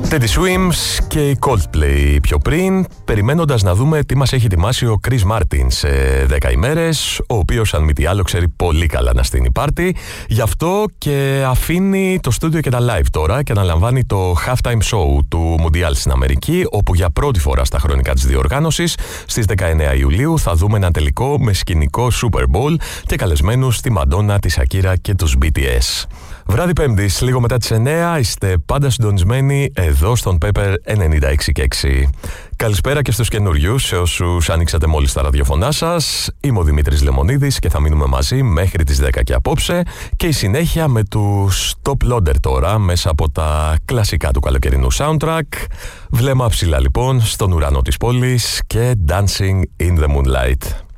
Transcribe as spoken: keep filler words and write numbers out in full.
Teddy Swims και η Coldplay πιο πριν, περιμένοντας να δούμε τι μας έχει ετοιμάσει ο Chris Martin σε δέκα ημέρες, ο οποίος αν μη τι άλλο ξέρει πολύ καλά να στείνει πάρτι. Γι' αυτό και αφήνει το στούντιο και τα live τώρα και αναλαμβάνει το halftime show του Μουντιάλ στην Αμερική, όπου για πρώτη φορά στα χρονικά της διοργάνωσης στις δεκαεννέα Ιουλίου θα δούμε ένα τελικό με σκηνικό Super Bowl και καλεσμένους τη Μαντόνα, τη Σακύρα και τους μπι τι ες. Βράδυ Πέμπτης, λίγο μετά τις εννέα, είστε πάντα συντονισμένοι εδώ στον Pepper ενενήντα έξι και έξι. Καλησπέρα και στους καινούριους, σε όσους άνοιξατε μόλις τα ραδιοφωνά σας. Είμαι ο Δημήτρης Λεμονίδης και θα μείνουμε μαζί μέχρι τις δέκα και απόψε. Και η συνέχεια με τους Top Loader τώρα, μέσα από τα κλασικά του καλοκαιρινού soundtrack. Βλέμμα ψηλά λοιπόν στον ουρανό της πόλης και Dancing in the Moonlight.